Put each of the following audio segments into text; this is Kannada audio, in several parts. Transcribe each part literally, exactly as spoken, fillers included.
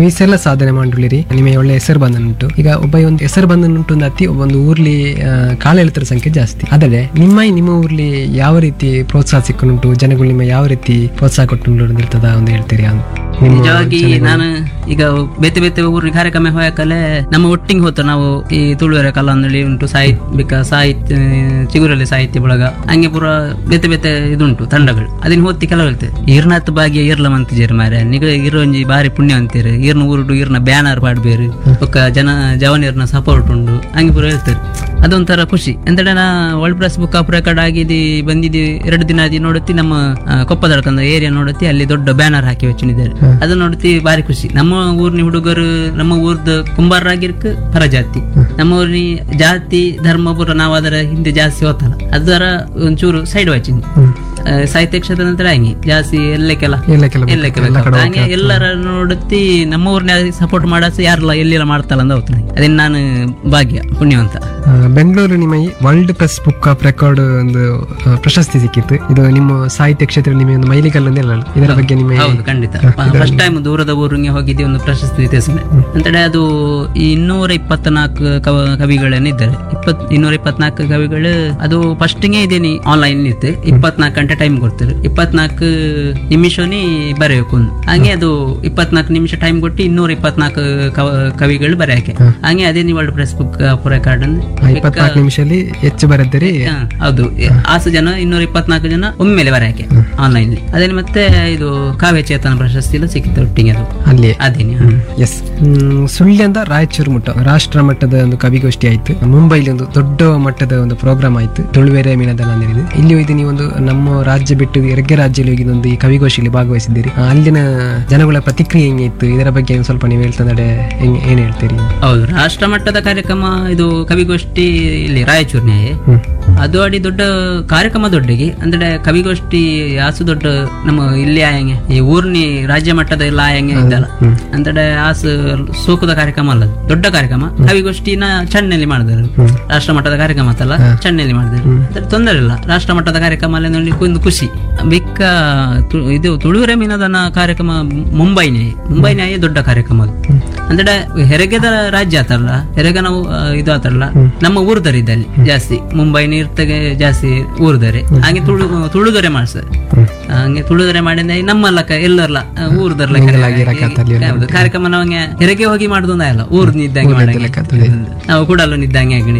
ನೀವು ಇಷ್ಟೆಲ್ಲ ಸಾಧನೆ ಮಾಡಿರಿ, ನಿಮಗೆ ಒಳ್ಳೆ ಹೆಸರು ಬಂದನುಂಟು. ಈಗ ಒಬ್ಬ ಒಂದು ಹೆಸರು ಬಂದನುಂಟು ಒಂದು ಅತಿ ಒಂದು ಊರ್ಲಿ ಕಾಲೆಳೆತರ ಸಂಖ್ಯೆ ಜಾಸ್ತಿ. ಆದರೆ ನಿಮ್ಮ ನಿಮ್ಮ ಊರ್ಲಿ ಯಾವ ರೀತಿ ಪ್ರೋತ್ಸಾಹ ಸಿಕ್ಕುಂಟು, ಜನಗಳು ನಿಮ್ಮ ಯಾವ ರೀತಿ ಪ್ರೋತ್ಸಾಹ ಕೊಟ್ಟು ಇರ್ತದ ಒಂದು ಹೇಳ್ತೀರಿ? ನಿಜವಾಗಿ ನಾನು ಈಗ ಬೇತೆ ಬೇತೆ ಊರಿಗೆ ಕಾರ್ಯಕ್ರಮ ಹೋಗಕಲೆ ನಮ್ಮ ಒಟ್ಟಿಗೆ ಹೋತ ನಾವು ಈ ತುಳುವೆರೆ ಕಲಾಂದಳಿ ಉಂಟು, ಸಾಹಿತ್ಯಿಕ ಸಾಹಿತ್ಯ ಚಿಗುರಲ್ಲಿ ಸಾಹಿತ್ಯ ಬಳಗ ಹಂಗೆ ಪೂರ ಬೇತೆ ಬೇತೆ ಇದುಂಟು ತಂಡಗಳು. ಅದನ್ನ ಹೋತಿ ಕೆಲವು ಹೇಳ್ತೇವೆ ಈರ್ನಾತ್ ಭಾಗ್ಯ ಈರ್ಲ ಮಂತಿಜೇರಿ ಮಾರ ನಿಗ ಇರೋಂಜಿ ಬಾರಿ ಪುಣ್ಯ ಅಂತೀರಿ, ಈರ್ನ ಊರುಡು ಈರ್ನ ಬ್ಯಾನರ್ ಪಾಡ್ಬೇರು ಒಕ್ಕ ಜನ ಜವನಿಯರ್ನ ಸಪೋರ್ಟ್ ಉಂಡು ಹಂಗೆ ಪೂರ ಹೇಳ್ತಾರೆ. ಅದೊಂಥರ ಖುಷಿ. ಎಂತಡೆ ನಾ world press book of record ಆಗಿದ್ದು ಬಂದಿದ್ದು ಎರಡು ದಿನ ಆದಿ ನೋಡುತ್ತಿ ನಮ್ಮ ಕೊಪ್ಪದಳ್ಕಂದ ಏರಿಯಾ ನೋಡುತ್ತಿ ಅಲ್ಲಿ ದೊಡ್ಡ ಬ್ಯಾನರ್ ಹಾಕಿ ವೆಚ್ಚಿದ್ದಾರೆ. ಅದು ನೋಡುತ್ತಿ ಬಾರಿ ಖುಷಿ. ನಮ್ಮ ಊರ್ನಿ ಹುಡುಗರು ನಮ್ಮ ಊರ್ದ ಕುಂಬಾರರಾಗಿರ್ಕ ಪರಜಾತಿ, ನಮ್ಮ ಊರ್ನಿ ಜಾತಿ ಧರ್ಮ ಪುರ ನಾವು ಅದರ ಹಿಂದೆ ಜಾಸ್ತಿ ಹೋತಲ್ಲ, ಅದರ ಒಂಚೂರು ಸೈಡ್ ವಾಚಿಂಗ್ ಸಾಹಿತ್ಯ ಕ್ಷೇತ್ರ ನಂತರ ಹಂಗೆ ಜಾಸ್ತಿ ಎಲ್ಲಕ್ಕೆಲ್ಲ ಎಲ್ಲಕ್ಕೆಲ್ಲ ಹಂಗೆ ಎಲ್ಲರ ನೋಡುತ್ತಿ ನಮ್ಮ ಊರ್ನ ಸಪೋರ್ಟ್ ಮಾಡಸ ಯಾರಲ್ಲ ಎಲ್ಲೆಲ್ಲ ಮಾಡ್ತಲ್ಲ ಅಂದ ಹೋಗ್ತಾನೆ. ಅದನ್ನ ನಾನು ಭಾಗ್ಯ ಪುಣ್ಯವಂತ. ಬೆಂಗಳೂರು ನಿಮ್ಮ world press book of record ಒಂದು ಪ್ರಶಸ್ತಿ ಸಿಕ್ಕಿತ್ತು. ಇದು ನಿಮ್ಮ ಸಾಹಿತ್ಯ ಕ್ಷೇತ್ರ ನಿಮಗೆ ಒಂದು ಮೈಲಿಗಲ್ಲ ಇದರ ಬಗ್ಗೆ ನಿಮ್ಮ? ಹೌದು, ಖಂಡಿತ. ಫಸ್ಟ್ ಟೈಮ್ ದೂರದ ಊರಿಗೆ ಹೋಗಿದ್ದೆ ಒಂದು ಪ್ರಶಸ್ತಿ ವಿತರಿಸಿದೆ ಅಂತೇಳಿ. ಅದು ಇನ್ನೂರ ಇಪ್ಪತ್ನಾಲ್ಕು ಕವಿಗಳೇನಿದ್ದಾರೆ, ಇಪ್ಪತ್ ಇನ್ನೂರ ಇಪ್ಪತ್ನಾಲ್ಕು ಕವಿಗಳು. ಅದು ಫಸ್ಟ್ಗೆ ಇದೇನಿ ಆನ್ಲೈನ್ ಇತ್ತು, ಇಪ್ಪತ್ನಾಲ್ಕು ಗಂಟೆ ಟೈಮ್ ಕೊಡ್ತಾರೆ, ಇಪ್ಪತ್ನಾಲ್ಕು ನಿಮಿಷನಿ ಬರೆಯಬೇಕು. ಹಂಗೆ ಅದು ಇಪ್ಪತ್ನಾಲ್ಕು ನಿಮಿಷ ಟೈಮ್ ಕೊಟ್ಟು ಇನ್ನೂರ ಇಪ್ಪತ್ನಾಲ್ಕು ಕವಿಗಳು ಬರೆಯಕ್ಕೆ. ಹಂಗೆ ಅದೇ ನೀವು world press book of record ಇಪ್ಪತ್ನಾಲ್ಕು ನಿಮಿಷದಲ್ಲಿ ಹೆಚ್ಚು ಬರೆದರೆ. ಹೌದು, ಆಸು ಜನ ಇನ್ನೂರ ಇಪ್ಪತ್ನಾಲ್ಕು ಜನ ಒಮ್ಮೆಲೆ ಬರೆಯಕ್ಕೆ ಆನ್ಲೈನ್. ಅದೇ ಮತ್ತೆ ಇದು ಕಾವ್ಯ ಚೇತನ ಪ್ರಶಸ್ತಿ ಎಲ್ಲ ಸಿಕ್ಕಿತ್ತು ಒಟ್ಟಿಗೆ. ಅದು ಅಲ್ಲಿ ಅದೇನೆ. ಎಸ್, ಸುಳ್ಯದ ರಾಯಚೂರು ಮಟ್ಟ ರಾಷ್ಟ್ರ ಮಟ್ಟದ ಒಂದು ಕವಿಗೋಷ್ಠಿ ಆಯ್ತು. ಮುಂಬೈಲಿ ಒಂದು ದೊಡ್ಡ ಮಟ್ಟದ ಒಂದು ಪ್ರೋಗ್ರಾಮ್ ಆಯ್ತು, ತುಳುವೆರೆ ಮೀನದಲ್ಲ ಅಂದಿದೆ. ಇಲ್ಲಿ ಹೋಗಿ ನೀವು ಒಂದು ನಮ್ಮ ರಾಜ್ಯ ಬಿಟ್ಟು ಎರಗ್ಗೆ ರಾಜ್ಯದಲ್ಲಿ ಹೋಗಿ ಒಂದು ಈ ಕವಿಗೋಷ್ಠಿಯಲ್ಲಿ ಭಾಗವಹಿಸಿದ್ದೀರಿ. ಅಲ್ಲಿನ ಜನಗಳ ಪ್ರತಿಕ್ರಿಯೆ ಹೆಂಗಿತ್ತು, ಇದರ ಬಗ್ಗೆ ಸ್ವಲ್ಪ ನೀವು ಹೇಳ್ತಂದ್ರೆ ಏನ್ ಹೇಳ್ತೀರಿ? ಹೌದು, ರಾಷ್ಟ್ರ ಮಟ್ಟದ ಕಾರ್ಯಕ್ರಮ ಇದು ಕವಿಗೋಷ್ಠಿ ಇಲ್ಲಿ ರಾಯಚೂರ್ನೇ. ಅದು ಅಡಿ ದೊಡ್ಡ ಕಾರ್ಯಕ್ರಮ ದೊಡ್ಡಗೆ ಅಂದ್ರೆ ಕವಿಗೋಷ್ಠಿ ಆಸು ದೊಡ್ಡ ನಮ್ಮ ಇಲ್ಲಿ ಆಯಂಗೆ ಈ ಊರ್ನಿ ರಾಜ್ಯ ಮಟ್ಟದ ಎಲ್ಲ ಆಯಂಗೆ ಇದ್ದಲ್ಲ ಅಂದ್ರೆ ಆಸು ಸೋಕುದ ಕಾರ್ಯಕ್ರಮ ಅಲ್ಲ, ದೊಡ್ಡ ಕಾರ್ಯಕ್ರಮ. ಕವಿಗೋಷ್ಠಿನ ಚೆನ್ನೈಲಿ ಮಾಡಿದ್ರು, ರಾಷ್ಟ್ರ ಮಟ್ಟದ ಕಾರ್ಯಕ್ರಮ ಅಂತಲ್ಲ, ಚೆನ್ನೈಲಿ ಮಾಡಿದ್ರು. ತೊಂದರೆ ಇಲ್ಲ, ರಾಷ್ಟ್ರ ಮಟ್ಟದ ಕಾರ್ಯಕ್ರಮ ಅಲ್ಲಿ ನೋಡಿ ಒಂದು ಖುಷಿ. ಬಿಕ್ಕ ಇದು ತುಳುವೆರೆ ಮೀನದನ ಕಾರ್ಯಕ್ರಮ ಮುಂಬೈನೇ ಮುಂಬೈನೇ ದೊಡ್ಡ ಕಾರ್ಯಕ್ರಮ. ಅದು ಅಂದ್ರೆ ಹೆರಗೆದ ರಾಜ್ಯ ಆತಲ್ಲ, ಹೆರಗ ನಾವು ಇದು ಆತಲ್ಲ, ನಮ್ಮ ಊರ್ದರಿದ್ದಲ್ಲಿ ಜಾಸ್ತಿ ಮುಂಬೈ ನೀರ್ತಗೆ ಜಾಸ್ತಿ ಊರ್ದರೆ ಹಾಗೆ ತುಳು ತುಳುದರೆ ಮಾಡ್ತಾರೆ. ಹಂಗೆ ತುಳುದರೆ ಮಾಡಿದ್ರೆ ನಮ್ಮಲ್ಲ ಎಲ್ಲರಲ್ಲ ಊರ್ದರ್ಲ ಕಾರ್ಯಕ್ರಮ ನಾವಂಗೆ ಹೆರಗೆ ಹೋಗಿ ಮಾಡುದು ಅಲ್ಲ, ಊರ್ ನಿದ್ದಂಗೆ ಮಾಡಂಗೆ ನಾವು ಕೂಡ ಅಲ್ಲ ನಿದ್ದಂಗೆ ಆಗಿ.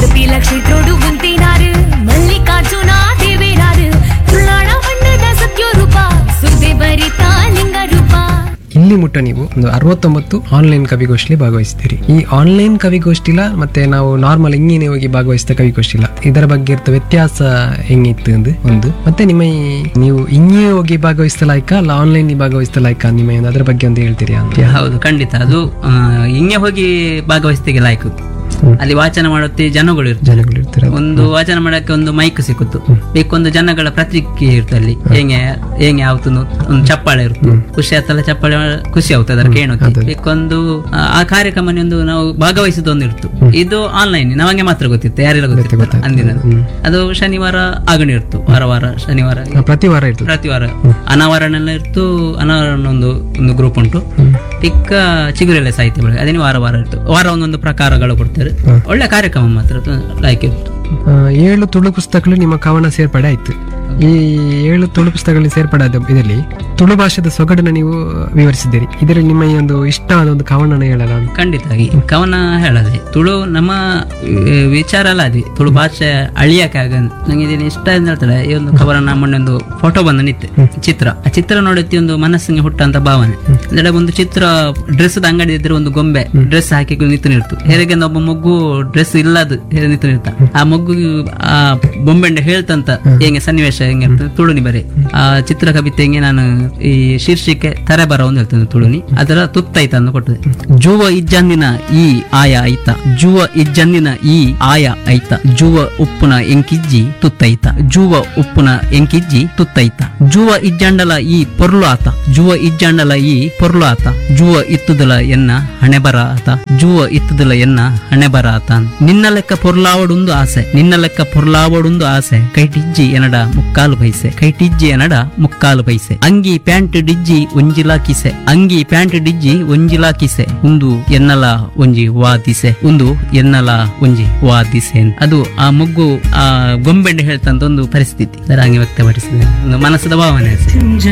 ಮಲ್ಲಿಕಾರ್ಜುನ ದೇವೇರಾರು ತುಳಾಣ ಬಣ್ಣದ ಸತ್ಯರೂಪ ಸುದ್ದಿ ಬರಿತ ಲಿಂಗ ರೂಪ. ಇಲ್ಲಿ ಮುಟ್ಟ ನೀವು ಒಂದು ಅರವತ್ತೊಂಬತ್ತು ಆನ್ಲೈನ್ ಕವಿಗೋಷ್ಠಿ ಭಾಗವಹಿಸ್ತೀರಿ. ಈ ಆನ್ಲೈನ್ ಕವಿಗೋಷ್ಠಿಲ ಮತ್ತೆ ನಾವು ನಾರ್ಮಲ್ ಹಿಂಗಿನೇ ಹೋಗಿ ಭಾಗವಹಿಸಿದ ಕವಿಗೋಷ್ಠಿಲ ಇದರ ಬಗ್ಗೆ ಇರ್ತ ವ್ಯತ್ಯಾಸ ಹೆಂಗಿತ್ತು ಅಂದು ಒಂದು, ಮತ್ತೆ ನಿಮ್ಮ ನೀವು ಹಿಂಗೇ ಹೋಗಿ ಭಾಗವಹಿಸಲಾಯ್ಕ ಅಲ್ಲ ಆನ್ಲೈನ್ ಭಾಗವಹಿಸಲಾಯ್ಕ ನಿಮ್ಮ ಅದರ ಬಗ್ಗೆ ಒಂದು ಹೇಳ್ತೀರಿ ಅಂತ? ಹೌದು, ಖಂಡಿತ. ಅದು ಹಿಂಗೆ ಹೋಗಿ ಭಾಗವಹಿಸ್ತಿಗೆ ಲಾಯ್ಕು. ಅಲ್ಲಿ ವಾಚನ ಮಾಡುತ್ತೆ ಜನಗಳು ಇರ್ತಾರೆ, ಒಂದು ವಾಚನ ಮಾಡಕ್ಕೆ ಒಂದು ಮೈಕ್ ಸಿಕ್ಕುತ್ತು, ಬೇಕೊಂದು ಜನಗಳ ಪ್ರತಿಕ್ರಿಯೆ ಇರುತ್ತೆ. ಅಲ್ಲಿ ಹೆಂಗೆ ಹೆಂಗೆ ಯಾವತ್ತು ಒಂದು ಚಪ್ಪಾಳೆ ಇರುತ್ತೆ, ಖುಷಿ ಆತಲ್ಲ ಚಪ್ಪಾಳೆ ಖುಷಿ ಆಗುತ್ತೆ ಅದರ ಕೇಳೋಕೆ. ಬೇಕೊಂದು ಆ ಕಾರ್ಯಕ್ರಮ ಒಂದು ನಾವು ಭಾಗವಹಿಸಿದೊಂದು ಇರ್ತು. ಇದು ಆನ್ಲೈನ್ ನಮಗೆ ಮಾತ್ರ ಗೊತ್ತಿತ್ತು, ಯಾರೆಲ್ಲ ಗೊತ್ತಿತ್ತು ಅಂದಿನ. ಅದು ಶನಿವಾರ ಆಗಣಿ ಇರ್ತು, ವಾರ ವಾರ ಶನಿವಾರ ಪ್ರತಿ ವಾರ ಇರ್ತು, ಪ್ರತಿ ವಾರ ಅನಾವರಣ ಇರ್ತು. ಅನಾವರಣ ಒಂದು ಒಂದು ಗ್ರೂಪ್ ಉಂಟು, ಪಿಕ್ಕ ಚಿಗುರೆಲೆ ಸಾಹಿತ್ಯ ಬೆಳಗ್ಗೆ ಅದೇನು ವಾರ ವಾರ ಇರ್ತು. ವಾರ ಒಂದೊಂದು ಪ್ರಕಾರಗಳು ಕೊಡ್ತಾರೆ, ಒಳ್ಳೆ ಕಾರ್ಯಕ್ರಮ ಮಾತ್ರ ಲೈಕ್ ಇತ್ತು. ಏಳು ತುಳು ಪುಸ್ತಕಗಳು ನಿಮ್ಮ ಕವನ ಸೇರ್ಪಡೆ ಆಯ್ತು. ಈ ಏಳು ತುಳು ಪುಸ್ತಕಗಳಲ್ಲಿ ಸೇರ್ಪಡೆ ಆದ ಇದರಲ್ಲಿ ತುಳು ಭಾಷೆದ ಸೊಗಡನ್ನು ನೀವು ವಿವರಿಸಿದ್ದೀರಿ. ಇದರಲ್ಲಿ ನಿಮ್ಮ ಈ ಒಂದು ಇಷ್ಟವಾದ ಒಂದು ಕವನ ಹೇಳಲ್ಲ? ಖಂಡಿತವಾಗಿ ಕವನ ಹೇಳದೆ ತುಳು ನಮ್ಮ ವಿಚಾರ ಅಲ್ಲ, ಅದೇ ತುಳು ಭಾಷೆ ಅಳಿಯಕ್ಕಾಗ ನಂಗೆ ಇದನ್ನ ಇಷ್ಟ ಅಂತ ಹೇಳ್ತಾರೆ. ಈ ಒಂದು ಕವನ ಮೊನ್ನೊಂದು ಫೋಟೋ ಬಂದ ನಿತ್ತೆ ಚಿತ್ರ, ಆ ಚಿತ್ರ ನೋಡುತ್ತಿ ಒಂದು ಮನಸ್ಸಿಗೆ ಹುಟ್ಟಂತ ಭಾವನೆ. ಅಂದ್ರೆ ಒಂದು ಚಿತ್ರ ಡ್ರೆಸ್ ಅಂಗಡಿ ಇದ್ರೆ ಒಂದು ಗೊಂಬೆ ಡ್ರೆಸ್ ಹಾಕಿ ನಿಂತು ನಿರ್ತು, ಹೇಗೆ ಒಬ್ಬ ಮಗು ಡ್ರೆಸ್ ಇಲ್ಲದು ನಿಂತು ನಿರ್ತ, ಆ ಮಗು ಆ ಬೊಂಬೆಂಡೆ ಹೇಳ್ತಂತ ಹೆಂಗೆ ಸನ್ನಿವೇಶ ಹೆಂಗೆ ತುಳುನಿ ಬರೀ ಆ ಚಿತ್ರ ಕವಿತೆ ಹೆಂಗೆ ನಾನು ಈ ಶೀರ್ಷಿಕೆ ತರೆ ಬರ ಒಂದು ಹೇಳ್ತೇನೆ ತುಳುನಿ, ಅದರ ತುತ್ತೈತ ಅಂತ ಕೊಟ್ಟದೆ. ಜುವ ಇಜ್ಜಂದಿನ ಈ ಆಯ ಐತ, ಜುವ ಇಜ್ಜಂದಿನ ಈ ಆಯ ಐತ, ಜುವ ಉಪ್ಪುನ ಎಂಕಿಜ್ಜಿ ತುತ್ತೈತ, ಜುವ ಉಪ್ಪುನ ಎಂಕಿಜ್ಜಿ ತುತ್ತೈತ, ಜುವ ಇಜ್ಜಂಡಲ ಈ ಪೊರ್ಲು ಆತ, ಜುವ ಇಜ್ಜಂಡಲ ಈ ಪೊರ್ಲು ಆತ, ಜುವ ಇತ್ತುದಲ ಎನ್ನ ಹಣೆ ಬರ ಆತ, ಜುವ ಇತ್ತುದಲ ಎನ್ನ ಹಣೆ ಬರ ಆತ. ನಿನ್ನ ಲೆಕ್ಕ ಪೊರ್ಲಾವಡುಂದು ಆಸೆ, ನಿನ್ನ ಲೆಕ್ಕ ಪೊರ್ಲಾವಡುಂದು ಆಸೆ, ಕೈಟಿಜ್ಜಿ ಎನಡ ಮುಕ್ಕಾಲು ಪೈಸೆ, ಕೈಟಿಜ್ಜಿ ಎನಡ ಮುಕ್ಕಾಲು ಪೈಸೆ, ಅಂಗಿ ಪ್ಯಾಂಟ್ ಡಿಜ್ಜಿ ಒಂಜಿಲ ಕಿಸೆ ಅಂಗಿ ಪ್ಯಾಂಟ್ ಡಿಜ್ಜಿ ಒಂಜಿಲ ಕಿಸೆ ಒಂದು ಎನ್ನಲ ಒಂಜಿ ವಾದಿಸೆ ಒಂದು ಎನ್ನಲ ಒಂಜಿ ವಾದಿಸೆ ಅದು ಆ ಮಗು ಆ ಗೊಂಬೆಂಡೆ ಹೇಳ್ತಂತ ಒಂದು ಪರಿಸ್ಥಿತಿ ಸರ್ ಹಂಗೆ ವ್ಯಕ್ತಪಡಿಸಿದೆ ಒಂದು ಮನಸ್ಸದ ಭಾವನೆ.